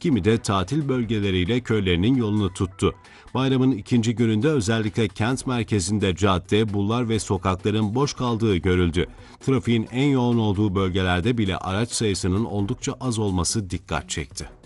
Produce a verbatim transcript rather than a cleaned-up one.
kimi de tatil bölgeleriyle köylerinin yolunu tuttu. Bayramın ikinci gününde özellikle kent merkezinde cadde, bulvar ve sokakların boş kaldığı görüldü. Trafiğin en yoğun olduğu bölgelerde bile araç sayısının oldukça az olması dikkat çekti.